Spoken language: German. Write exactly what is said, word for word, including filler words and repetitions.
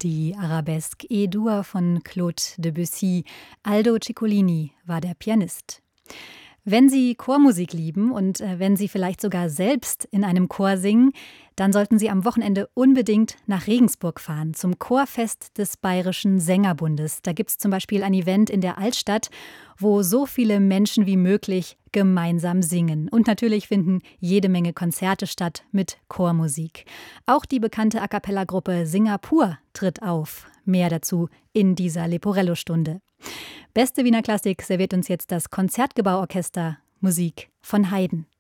Die Arabesque E-Dur von Claude Debussy. Aldo Ciccolini war der Pianist. Wenn Sie Chormusik lieben und äh, wenn Sie vielleicht sogar selbst in einem Chor singen, dann sollten Sie am Wochenende unbedingt nach Regensburg fahren, zum Chorfest des Bayerischen Sängerbundes. Da gibt es zum Beispiel ein Event in der Altstadt, wo so viele Menschen wie möglich gemeinsam singen. Und natürlich finden jede Menge Konzerte statt mit Chormusik. Auch die bekannte A-cappella-Gruppe Singapur tritt auf. Mehr dazu in dieser Leporello-Stunde. Beste Wiener Klassik serviert uns jetzt das Konzertgebauorchester, Musik von Haydn.